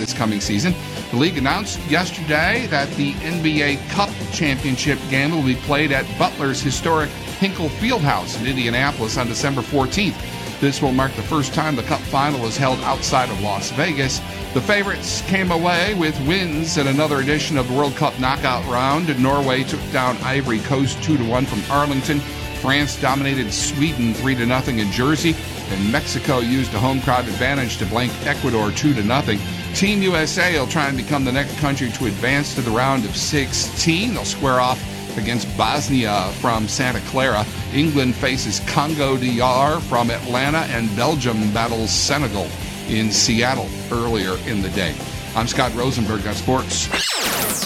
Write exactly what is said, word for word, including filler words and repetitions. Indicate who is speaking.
Speaker 1: this coming season. The league announced yesterday that the N B A Cup Championship game will be played at Butler's historic Hinkle Fieldhouse in Indianapolis on December fourteenth. This will mark the first time the Cup final is held outside of Las Vegas. The favorites came away with wins in another edition of the World Cup knockout round. Norway took down Ivory Coast two to one from Arlington. France dominated Sweden three to nothing in Jersey. And Mexico used a home crowd advantage to blank Ecuador two to nothing. Team U S A will try and become the next country to advance to the round of sixteen. They'll square off against Bosnia from Santa Clara. England faces Congo D R from Atlanta, and Belgium battles Senegal in Seattle earlier in the day. I'm Scott Rosenberg on Sports.